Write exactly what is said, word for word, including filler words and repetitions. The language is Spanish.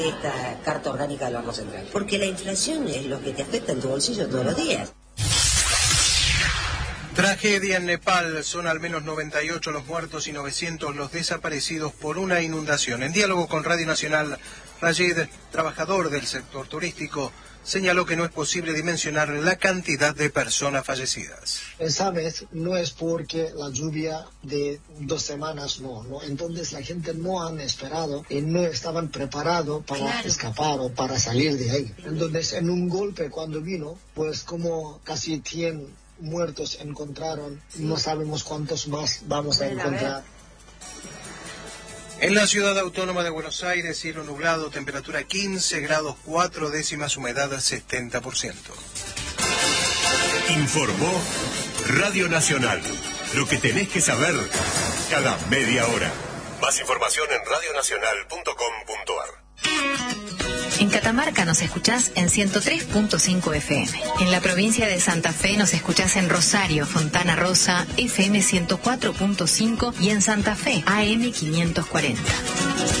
esta carta orgánica del Banco Central. Porque la inflación es lo que te afecta en tu bolsillo todos los días. Tragedia en Nepal, son al menos noventa y ocho los muertos y novecientos los desaparecidos por una inundación. En diálogo con Radio Nacional, Rajid, trabajador del sector turístico, señaló que no es posible dimensionar la cantidad de personas fallecidas. Esa vez no es porque la lluvia de dos semanas no, ¿no? Entonces la gente no han esperado y no estaban preparados para claro. escapar o para salir de ahí. Entonces en un golpe cuando vino, pues como casi cien muertos encontraron, sí. no sabemos cuántos más vamos a encontrar. En la ciudad autónoma de Buenos Aires, cielo nublado, temperatura quince grados cuatro décimas, humedad setenta por ciento. Informó Radio Nacional. Lo que tenés que saber cada media hora. Más información en radio nacional punto com punto ar. En Catamarca nos escuchás en ciento tres punto cinco F M. En la provincia de Santa Fe nos escuchás en Rosario, Fontana Rosa, F M ciento cuatro punto cinco y en Santa Fe, A M quinientos cuarenta.